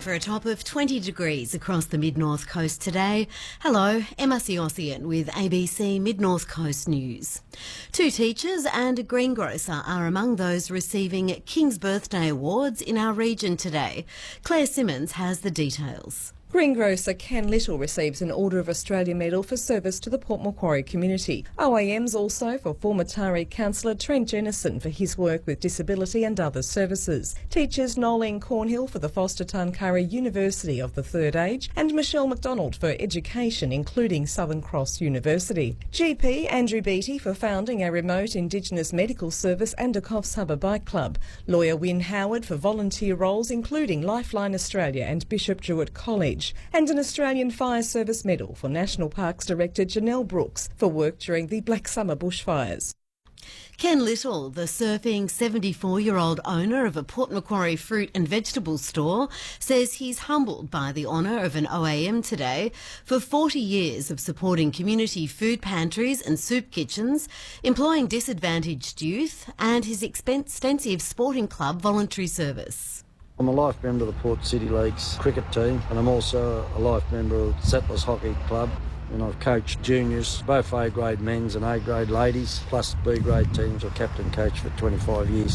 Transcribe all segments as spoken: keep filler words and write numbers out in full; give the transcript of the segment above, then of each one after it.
for a top of twenty degrees across the mid-north coast today. Hello, Emma Siossian with A B C Mid-North Coast News. Two teachers and a greengrocer are among those receiving King's Birthday Awards in our region today. Claire Simmons has the details. Greengrocer Ken Little receives an Order of Australia medal for service to the Port Macquarie community. O A Ms also for former Taree councillor Trent Jennison for his work with disability and other services. Teachers Nolene Cornhill for the Foster Tuncurry University of the Third Age and Michelle McDonald for education, including Southern Cross University. G P Andrew Beattie for founding a remote Indigenous medical service and a Coffs Harbour bike club. Lawyer Wyn Howard for volunteer roles, including Lifeline Australia and Bishop Jewett College. And an Australian Fire Service Medal for National Parks Director Janelle Brooks for work during the Black Summer bushfires. Ken Little, the surfing seventy-four-year-old owner of a Port Macquarie fruit and vegetable store, says he's humbled by the honour of an O A M today for forty years of supporting community food pantries and soup kitchens, employing disadvantaged youth, and his extensive sporting club voluntary service. I'm a life member of the Port City League's cricket team, and I'm also a life member of Settlers Hockey Club, and I've coached juniors, both A-grade men's and A-grade ladies, plus B-grade teams. I've captain coached for twenty-five years.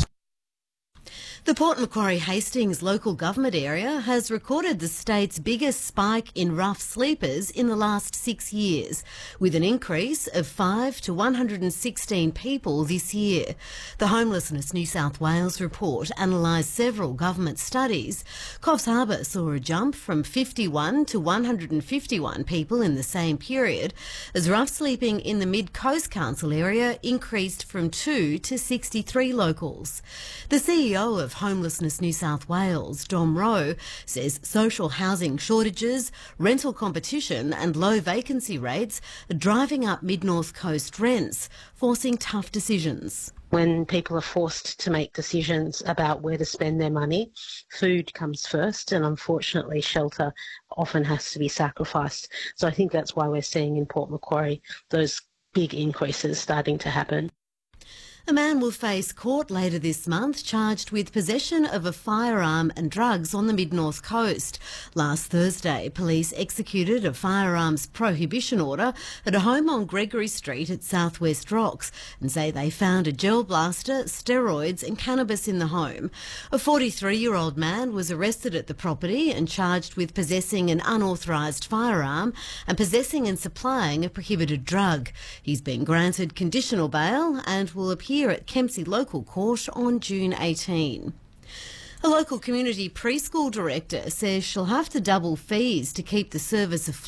The Port Macquarie Hastings local government area has recorded the state's biggest spike in rough sleepers in the last six years, with an increase of five to one hundred sixteen people this year. The Homelessness New South Wales report analysed several government studies. Coffs Harbour saw a jump from fifty-one to one hundred fifty-one people in the same period, as rough sleeping in the Mid-Coast Council area increased from two to sixty-three locals. The C E O of Homelessness New South Wales, Dom Rowe, says social housing shortages, rental competition and low vacancy rates are driving up mid-north coast rents, forcing tough decisions. When people are forced to make decisions about where to spend their money, food comes first, and unfortunately shelter often has to be sacrificed. So I think that's why we're seeing in Port Macquarie those big increases starting to happen. A man will face court later this month charged with possession of a firearm and drugs on the mid-north coast. Last Thursday, police executed a firearms prohibition order at a home on Gregory Street at South West Rocks and say they found a gel blaster, steroids and cannabis in the home. A forty-three-year-old man was arrested at the property and charged with possessing an unauthorised firearm and possessing and supplying a prohibited drug. He's been granted conditional bail and will appear at Kempsey Local Court on June eighteenth. A local community preschool director says she'll have to double fees to keep the service afloat